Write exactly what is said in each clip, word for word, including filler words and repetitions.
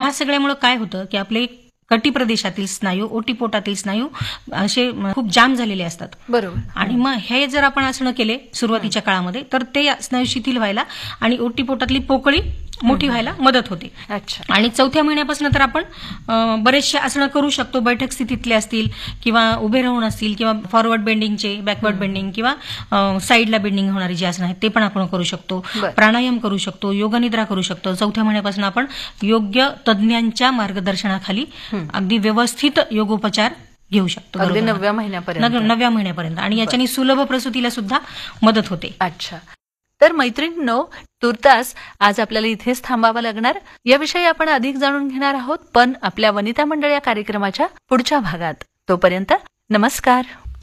ह्या सगळ्यामुळे काय होतं की आपले कटी प्रदेशातील स्नायू, ओटीपोटातील स्नायू असे खूप जाम झालेले असतात. बरोबर. आणि मग हे जर आपण आसनं केले सुरुवातीच्या काळामध्ये तर ते स्नायू शिथिल व्हायला आणि ओटीपोटातली पोकळी मोठी व्हायला मदत होते. अच्छा. आणि चौथ्या महिन्यापासून तर आपण अं, बरेचसे आसनं करू शकतो. बैठक स्थितीतले असतील किंवा उभे राहून असतील किंवा फॉरवर्ड बेंडिंगचे, बॅकवर्ड बेंडिंग किंवा साईडला बेंडिंग होणारी जी आसनं आहेत ते पण आपण करू शकतो. बरं. प्राणायाम करू शकतो, योगनिद्रा करू शकतो. चौथ्या महिन्यापासून आपण योग्य तज्ज्ञांच्या मार्गदर्शनाखाली अगदी व्यवस्थित योगोपचार घेऊ शकतो. अगदी बरोबर. नवव्या महिन्यापर्यंत. नव- नवव्या महिन्यापर्यंत. आणि याच्याने सुलभ प्रसूतीला सुद्धा मदत होते. अच्छा. तर मैत्रिणींनो, तुर्तास आज आपल्याला इथेच थांबावं लागणार. याविषयी आपण अधिक जाणून घेणार आहोत, पण आपल्या वनिता मंडळ या कार्यक्रमाच्या पुढच्या भागात. तोपर्यंत नमस्कार.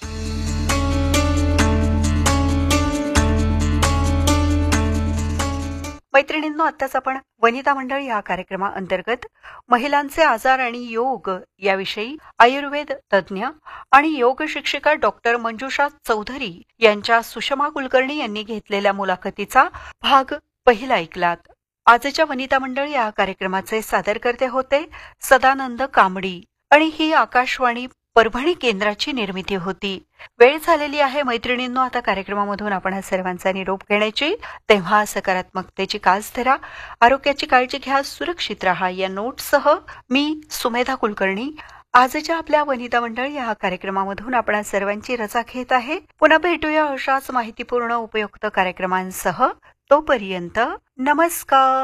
मैत्रिणींनो, आत्ताच आपण वनिता मंडळ या कार्यक्रमाअंतर्गत महिलांचे आजार आणि योग याविषयी आयुर्वेद तज्ज्ञ आणि योग शिक्षिका डॉक्टर मंजुषा चौधरी यांच्या सुषमा कुलकर्णी यांनी घेतलेल्या मुलाखतीचा भाग पहिला ऐकलात. आजच्या वनिता मंडळ या कार्यक्रमाचे सादरकर्ते होते सदानंद कामडी आणि ही आकाशवाणी परभणी केंद्राची निर्मिती होती. वेळ झालेली आहे मैत्रिणींनो आता कार्यक्रमामधून आपण सर्वांचा निरोप घेण्याची. तेव्हा सकारात्मकतेची कास धरा, आरोग्याची काळजी घ्या, सुरक्षित राहा या नोटसह मी सुमेधा कुलकर्णी आजच्या आपल्या वनिता मंडळ या कार्यक्रमामधून आपण सर्वांची रजा घेत आहे. पुन्हा भेटूया अशाच माहितीपूर्ण उपयुक्त कार्यक्रमांसह. तोपर्यंत नमस्कार.